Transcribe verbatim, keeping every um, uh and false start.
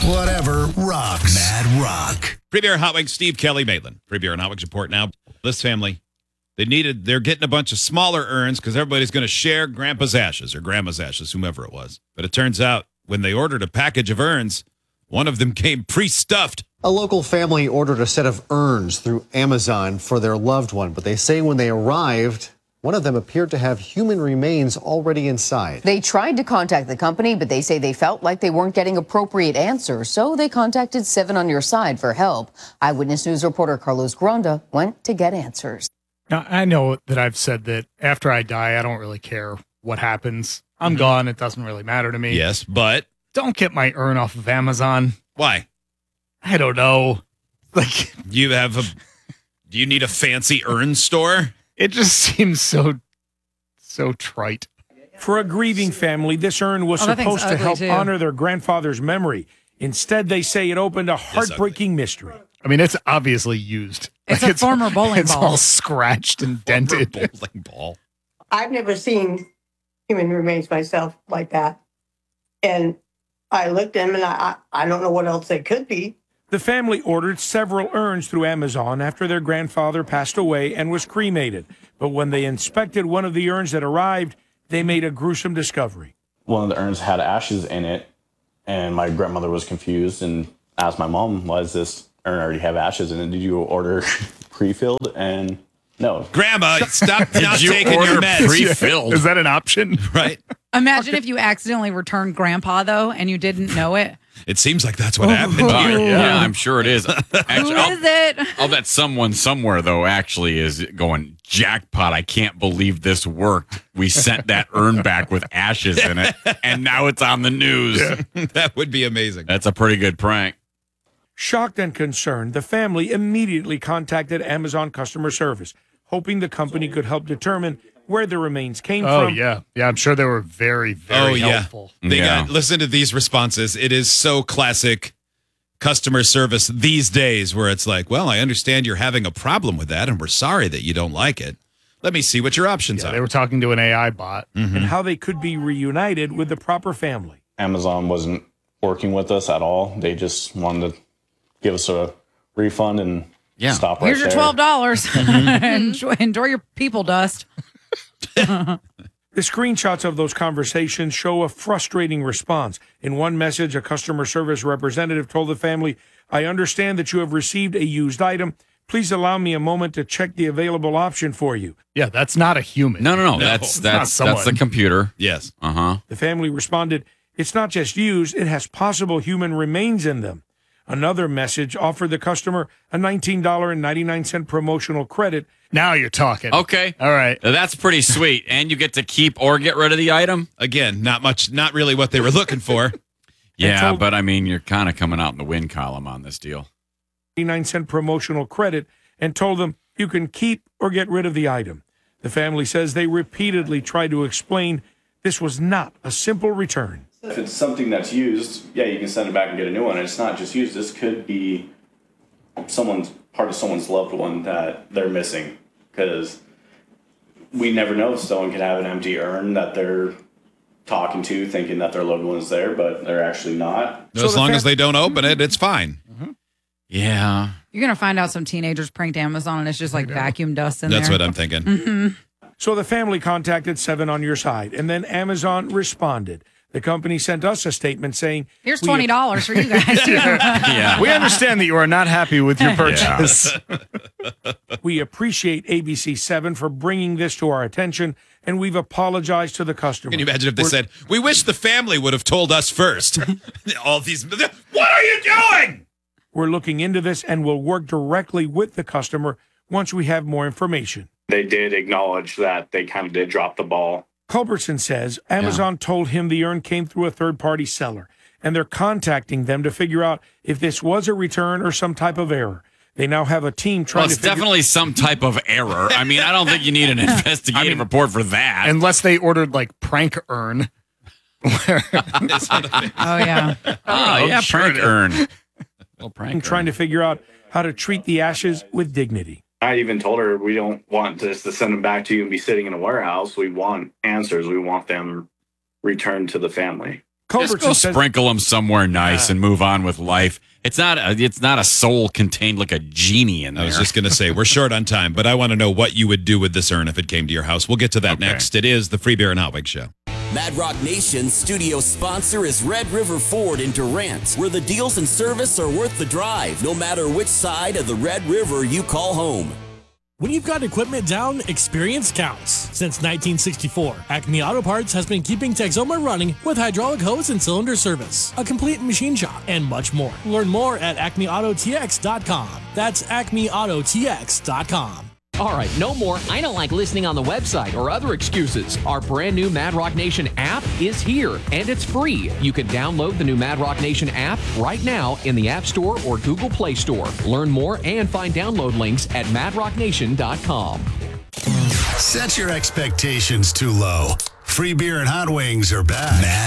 Whatever rocks. Mad Rock. Free Beer and Hot Wings, Steve Kelly Maitland. Free Beer and Hot Wings report now. This family, they needed, they're getting a bunch of smaller urns because everybody's going to share Grandpa's ashes or Grandma's ashes, whomever it was. But it turns out when they ordered a package of urns, one of them came pre-stuffed. A local family ordered a set of urns through Amazon for their loved one, but they say when they arrived, one of them appeared to have human remains already inside. They tried to contact the company, but they say they felt like they weren't getting appropriate answers, so they contacted Seven on Your Side for help. Eyewitness News reporter Carlos Gronda went to get answers. Now, I know that I've said that after I die, I don't really care what happens. I'm Mm-hmm. gone. It doesn't really matter to me. Yes, but Don't get my urn off of Amazon. why? I don't know. Like, You have a, do you need a fancy urn store? it just seems so, so trite. For a grieving family, this urn was Oh, that thing's supposed to ugly, help too. honor their grandfather's memory. Instead, they say it opened a heartbreaking mystery. I mean, it's obviously used. It's Like, a former bowling it's ball. all scratched and dented. Bowling ball. I've never seen human remains myself like that. And I looked at them and I, I, I don't know what else they could be. The family ordered several urns through Amazon after their grandfather passed away and was cremated. But when they inspected one of the urns that arrived, they made a gruesome discovery. One of the urns had ashes in it, and my grandmother was confused and asked my mom, why does this urn already have ashes in it? Did you order pre-filled? And no. Grandma, stop not you taking your order meds. pre-filled? Is that an option? Right? Imagine if you accidentally returned Grandpa, though, and you didn't know it. It seems like that's what happened Oh, here. yeah, I'm sure it is. Actually, Who I'll, is it? I'll bet someone somewhere, though, actually is going, jackpot, I can't believe this worked. We sent that urn back with ashes in it, and now it's on the news. That would be amazing. That's a pretty good prank. Shocked and concerned, the family immediately contacted Amazon customer service, hoping the company could help determine where the remains came Oh, from. yeah. Yeah, I'm sure they were very, very oh, yeah. helpful. They Yeah. got, listen to these responses. It is so classic customer service these days where it's like, well, I understand you're having a problem with that, and we're sorry that you don't like it. Let me see what your options Yeah, are. they were talking to an A I bot. And how they could be reunited with the proper family. Amazon wasn't working with us at all. They just wanted to give us a refund and Yeah. stop right Here's your there. twelve dollars. enjoy, enjoy your people dust. The screenshots of those conversations show a frustrating response. In one message, a customer service representative told the family, I understand that you have received a used item. Please allow me a moment to check the available option for you. Yeah, that's not a human. No, no, no. No, that's it's not that's that's the someone. computer. yes. Uh huh. The family responded, it's not just used, it has possible human remains in them. Another message offered the customer a nineteen dollars and ninety-nine cents promotional credit. Now you're talking. Okay. All right. That's pretty sweet. And you get to keep or get rid of the item. Again, not much, not really what they were looking for. Yeah, told- but I mean, you're kind of coming out in the win column on this deal. ninety-nine cents promotional credit and told them you can keep or get rid of the item. The family says they repeatedly tried to explain this was not a simple return. If it's something that's used, yeah, you can send it back and get a new one. And it's not just used. This could be someone's part of someone's loved one that they're missing, because we never know if someone could have an empty urn that they're talking to, thinking that their loved one's there, but they're actually not. So as the long fam- as they don't open it, it's fine. Yeah. You're going to find out some teenagers pranked Amazon and it's just like vacuum dust in That's there. what I'm thinking. So the family contacted Seven on Your Side, and then Amazon responded. The company sent us a statement saying, Here's "We twenty dollars for you guys. Yeah. We understand that you are not happy with your purchase. We appreciate A B C seven for bringing this to our attention, and we've apologized to the customer." Can you imagine if they We're- said, we wish the family would have told us first? All these, what are you doing? We're looking into this and will work directly with the customer once we have more information. They did acknowledge that they kind of did drop the ball. Culbertson says Amazon told him the urn came through a third-party seller, and they're contacting them to figure out if this was a return or some type of error. They now have a team trying Well, to it's figure definitely some type of error. I mean, I don't think you need an investigative report for that. Unless they ordered like prank urn. Where, Oh, yeah. oh, yeah, sure prank it is. urn. Little prank and trying to figure out how to treat the ashes with dignity. I even told her we don't want just to send them back to you and be sitting in a warehouse. We want answers. We want them returned to the family. Culbertson Just go says, sprinkle them somewhere nice and move on with life. It's not a, it's not a soul contained like a genie in there. I was just going to say, we're short on time, but I want to know what you would do with this urn if it came to your house. We'll get to that Okay. next. It is the Free Beer and Hot Wings Show. Mad Rock Nation's studio sponsor is Red River Ford in Durant, where the deals and service are worth the drive, no matter which side of the Red River you call home. When you've got equipment down, experience counts. Since nineteen sixty-four, Acme Auto Parts has been keeping Texoma running with hydraulic hose and cylinder service, a complete machine shop, and much more. Learn more at acme auto t x dot com. That's acme auto t x dot com. All right, no more I don't like listening on the website or other excuses. Our brand new Mad Rock Nation app is here, and it's free. You can download the new Mad Rock Nation app right now in the App Store or Google Play Store. Learn more and find download links at mad rock nation dot com. Set your expectations too low. Free Beer and Hot Wings are back. Mad